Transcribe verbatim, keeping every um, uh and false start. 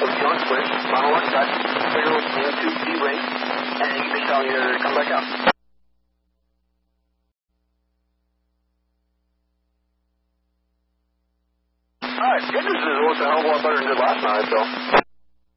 with you on switch, final one touch, clear into D-ring, and you can be telling you to come back out. Alright, good news is it looks a hell of a lot better than it did last night, so.